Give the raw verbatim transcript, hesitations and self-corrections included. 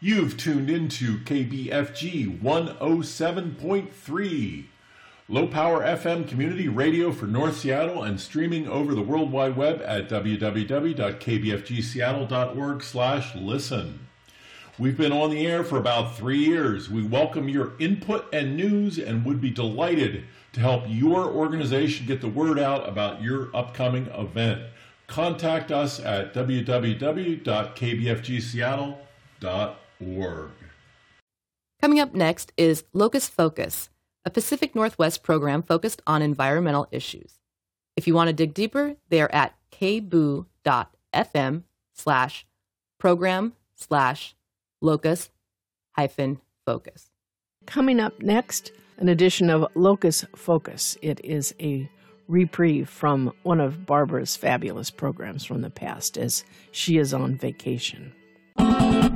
You've tuned into K B F G one oh seven point three, low power F M community radio for North Seattle and streaming over the World Wide Web at w w w dot k b f g seattle dot org slash listen. We've been on the air for about three years. We welcome your input and news and would be delighted to help your organization get the word out about your upcoming event. Contact us at w w w dot k b f g seattle dot org. Coming up next is Locust Focus, a Pacific Northwest program focused on environmental issues. If you want to dig deeper, they are at kboo dot f m slash program slash locust hyphen focus. Coming up next, an edition of Locust Focus. It is a reprieve from one of Barbara's fabulous programs from the past as she is on vacation.